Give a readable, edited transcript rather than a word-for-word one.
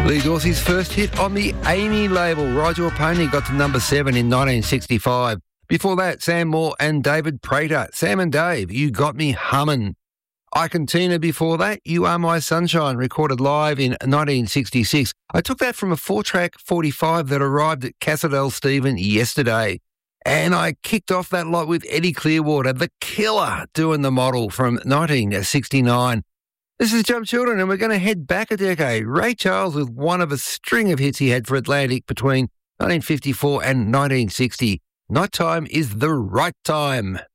Lee Dorsey's first hit on the Amy label. Ride Your Pony got to number 7 in 1965. Before that, Sam Moore and David Prater. Sam and Dave, You Got Me Hummin'. Ike and Tina before that, You Are My Sunshine, recorded live in 1966. I took that from a 4-track 45 that arrived at Cassadell Stephen yesterday. And I kicked off that lot with Eddie Clearwater, The Killer, doing The Model from 1969. This is Jump Children, and we're going to head back a decade. Ray Charles with one of a string of hits he had for Atlantic between 1954 and 1960. Nighttime is the right time.